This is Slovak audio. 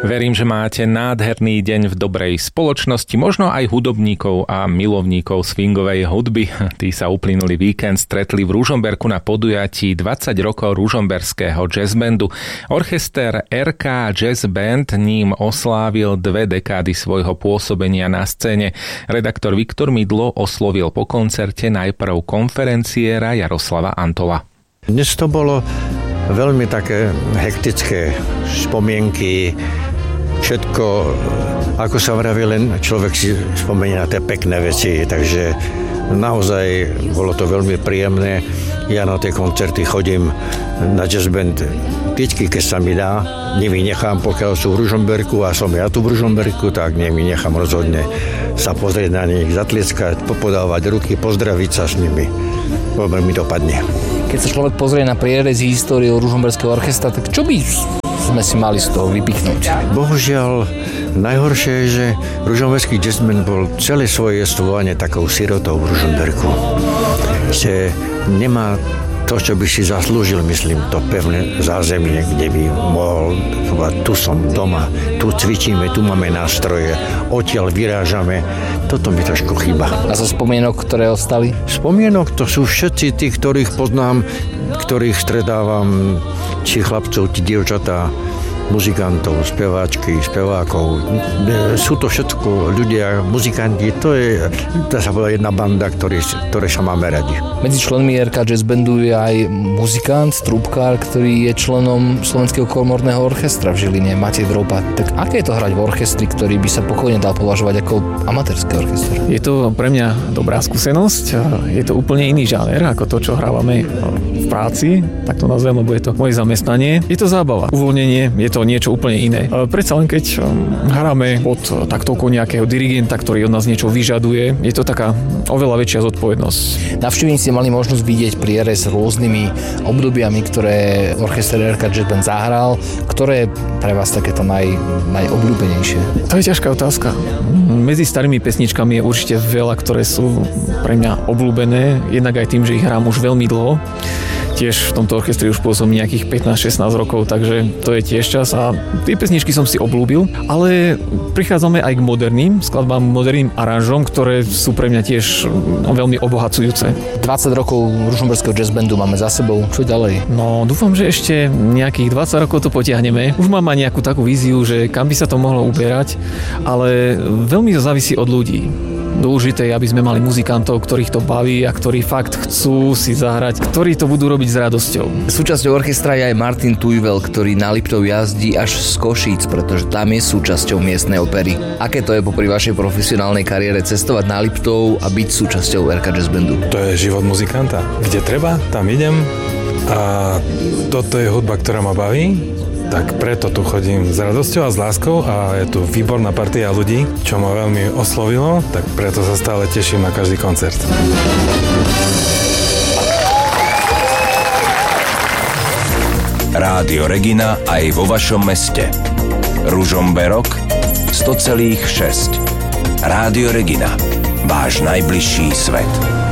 Verím, že máte nádherný deň v dobrej spoločnosti, možno aj hudobníkov a milovníkov swingovej hudby. Tí sa uplynulý víkend stretli v Ružomberku na podujatí 20 rokov ružomberského jazzbandu. Orchester RK Jazz Band ním oslávil 2 dekády svojho pôsobenia na scéne. Redaktor Viktor Mydlo oslovil po koncerte najprv konferenciéra Jaroslava Antola. Dnes to bolo veľmi také hektické spomienky, všetko, ako sa vraví, len človek si spomenie na tie pekné veci, takže naozaj bolo to veľmi príjemné. Ja na tie koncerty chodím na jazz band vždycky, keď sa mi dá. Nevynechám, pokiaľ sú v Ružomberku a som ja tu v Ružomberku, tak nevynechám rozhodne sa pozrieť na nich, zatlieskať, popodávať ruky, pozdraviť sa s nimi. Veľmi mi dopadne. Keď sa človek pozrie na prierez histórie Ružomberského orchestra, tak čo by sme si mali z toho vypichnúť? Bohužiaľ, najhoršie je, že ružomberský jazzman bol celé svoje jestvovanie takou sirotou v Ružomberku. Že nemá to, čo by si zaslúžil, myslím, to pevné zázemie, kde by mohol povedať, tu som doma, tu cvičíme, tu máme nástroje, odtiaľ vyrážame. Toto mi trošku chýba. A zo spomienok, ktoré ostali? Spomienok to sú všetci tí, ktorých poznám, ktorých stredávam, či chlapcov, či dievčatá, muzikantov, speváčky, spevákov. Sú to všetko ľudia, muzikanti, to je, dá sa povedať, jedna banda, ktoré sa máme radi. Medzi členmi RK Jazz Bandu je aj muzikant, trúbkár, ktorý je členom Slovenského komorného orchestra v Žiline, Matej Vroupa. Tak aké je to hrať v orchestri, ktorý by sa pokojne dal považovať ako amatérsky orchester? Je to pre mňa dobrá skúsenosť, je to úplne iný žáner ako to, čo hrávame v práci, tak to nazvem, lebo je to moje zamestnanie. Je to zábava, uvoľnenie, je to niečo úplne iné. Predsa len keď hráme pod taktovkou nejakého dirigenta, ktorý od nás niečo vyžaduje, je to taká oveľa väčšia zodpovednosť. Navštevníci mali možnosť vidieť prierez rôznymi obdobiami, ktoré orchester RK Jazz Band zahral. Ktoré pre vás takéto najobľúbenejšie? To je ťažká otázka. Medzi starými pesničkami je určite veľa, ktoré sú pre mňa obľúbené, jednak aj tým, že ich hrám už veľmi dlho. Tiež v tomto orchestri už pôsobím nejakých 15-16 rokov, takže to je tiež čas a tie pesničky som si obľúbil, ale prichádzame aj k moderným skladbám, moderným aranžom, ktoré sú pre mňa tiež veľmi obohacujúce. 20 rokov ružomberského jazz bandu máme za sebou, čo ďalej? No, dúfam, že ešte nejakých 20 rokov to potiahneme. Už mám aj nejakú takú víziu, že kam by sa to mohlo uberať, ale veľmi to závisí od ľudí. Dôležité je, aby sme mali muzikantov, ktorých to baví a ktorí fakt chcú si zahrať, ktorí to budú robiť s radosťou. Súčasťou orchestra je aj Martin Tujvel, ktorý na Liptov jazdí až z Košíc, pretože tam je súčasťou miestnej opery. Aké to je popri vašej profesionálnej kariére cestovať na Liptov a byť súčasťou RK Jazz Bandu? To je život muzikanta. Kde treba, tam idem a toto je hudba, ktorá ma baví. Tak preto tu chodím s radosťou a s láskou a je tu výborná partia ľudí, čo ma veľmi oslovilo, tak preto sa stále teším na každý koncert. Rádio Regina aj vo vašom meste. Ružomberok 100,6. Rádio Regina. Váš najbližší svet.